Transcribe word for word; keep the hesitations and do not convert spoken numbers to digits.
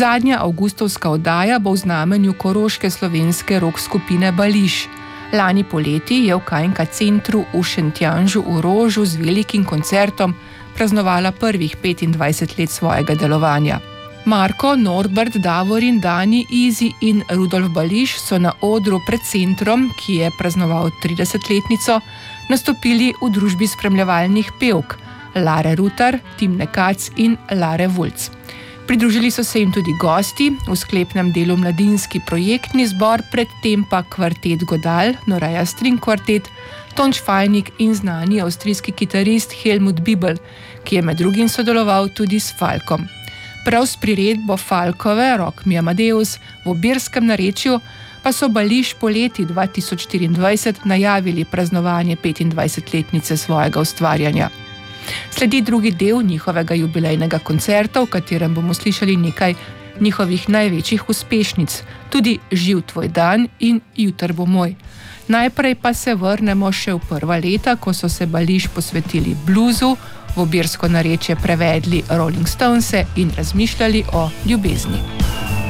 Zadnja avgustovska oddaja bo v znamenju koroške slovenske rock skupine Bališ. Lani poleti je v K in K centru v Šentjanžu v Rožu z velikim koncertom praznovala prvih petindvajset let svojega delovanja. Marko, Norbert, Davorin, Dani, Izi in Rudolf Bališ so na odru pred centrom, ki je praznoval tridesetletnico, nastopili v družbi spremljevalnih pevk Lare Rutar, Timne Kac in Lare Vulc. Pridružili so se jim tudi gosti, v sklepnem delu mladinski projektni zbor, predtem pa kvartet Godal, Noreja String kvartet, Tonč Fajnik in znani avstrijski kitarist Helmut Bibel, ki je med drugim sodeloval tudi s Falkom. Prav s priredbo Falkove Rock Mi Amadeus v Obirskem narečju pa so Bališ poleti dva tisoč štiriindvajset najavili praznovanje petindvajsetletnice svojega ustvarjanja. Sledi drugi del njihovega jubilejnega koncerta, v katerem bomo slišali nekaj njihovih največjih uspešnic, tudi Živ tvoj dan in Jutr bo moj. Najprej pa se vrnemo še v prva leta, ko so se Bališ posvetili bluzu, v obirsko narečje prevedli Rolling Stonese in razmišljali o ljubezni.